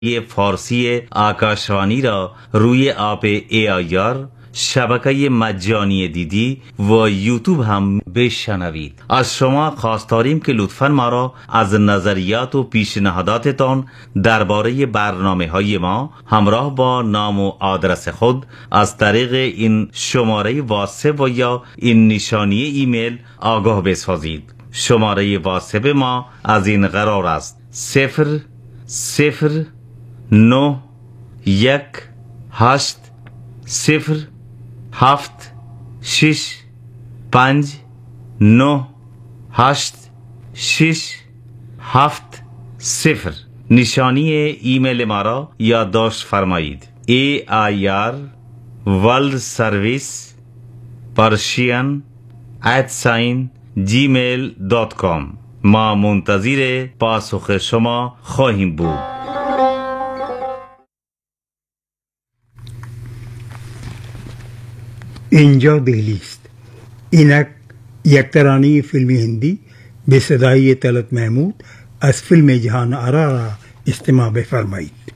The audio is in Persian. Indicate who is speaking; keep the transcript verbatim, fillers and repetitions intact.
Speaker 1: فارسی آکاشوانی را روی اپ ای آی آر، شبکه مجانی دیدی و یوتیوب هم بشنوید. از شما خواست داریم که لطفاً ما را از نظریات و پیشنهاداتتان درباره برنامه های ما همراه با نام و آدرس خود از طریق این شماره واتساپ و یا این نشانی ایمیل آگاه بسازید. شماره واتساپ ما از این قرار است: صفر صفر نه یک هشت صفر هفت شش پنج نه هشت شش هفت صفر. نشانی ایمیل ما را یادداشت فرمایید: ای آی آر ورلد سرویس پرشین ات ساین جیمیل دات کام. ما منتظر پاسخ شما خواهیم بود.
Speaker 2: اینجا دهلی است. اینک یک ترانه فیلمی هندی به صدای طلعت محمود از فیلم جهان آرا را استماع بفرمایید.